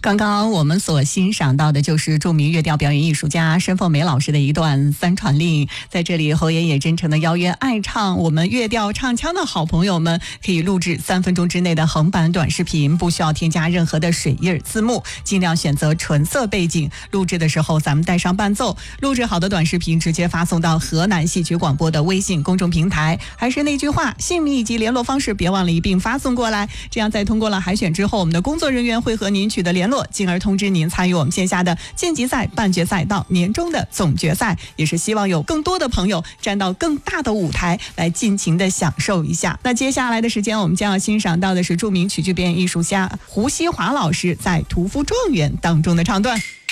刚刚我们所欣赏到的就是著名乐调表演艺术家申凤梅老师的一段三传令。在这里，侯爷也真诚的邀约爱唱我们乐调唱腔的好朋友们，可以录制3分钟之内的横版短视频，不需要添加任何的水印字幕，尽量选择纯色背景。录制的时候咱们带上伴奏，录制好的短视频直接发送到河南戏曲广播的微信公众平台。还是那句话，姓名以及联络方式别忘了一并发送过来，这样在通过了海选之后，我们的工作人员会和您取得联络，进而通知您参与我们线下的晋级赛、半决赛到年终的总决赛，也是希望有更多的朋友站到更大的舞台来尽情的享受一下。那接下来的时间，我们将要欣赏到的是著名曲剧表演艺术家胡锡华老师在《屠夫状元》当中的唱段。